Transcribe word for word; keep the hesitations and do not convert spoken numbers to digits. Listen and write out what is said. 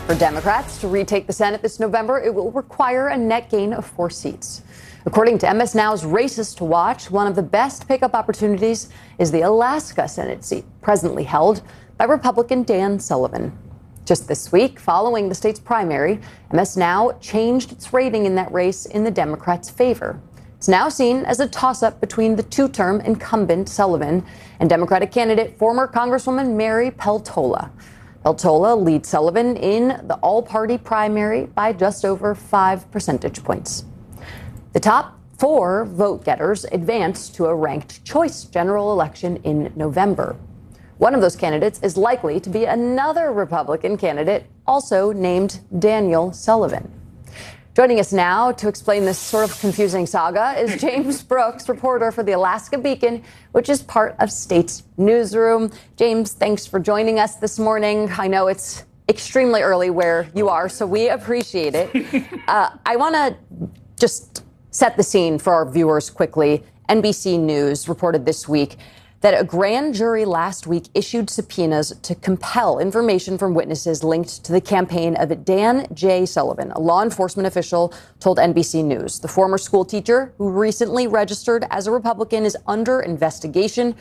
For Democrats to retake the Senate this November, it will require a net gain of four seats. According to M S Now's Races to Watch, one of the best pickup opportunities is the Alaska Senate seat, presently held by Republican Dan Sullivan. Just this week, following the state's primary, M S Now changed its rating in that race in the Democrats' favor. It's now seen as a toss-up between the two-term incumbent Sullivan and Democratic candidate former Congresswoman Mary Peltola. Peltola leads Sullivan in the all-party primary by just over five percentage points. The top four vote-getters advance to a ranked choice general election in November. One of those candidates is likely to be another Republican candidate, also named Daniel Sullivan. Joining us now to explain this sort of confusing saga is James Brooks, reporter for the Alaska Beacon, which is part of State's newsroom. James, thanks for joining us this morning. I know it's extremely early where you are, so we appreciate it. uh, I want to just set the scene for our viewers quickly. N B C News reported this week that a grand jury last week issued subpoenas to compel information from witnesses linked to the campaign of Dan J. Sullivan. A law enforcement official told N B C News. The former school teacher, who recently registered as a Republican, is under investigation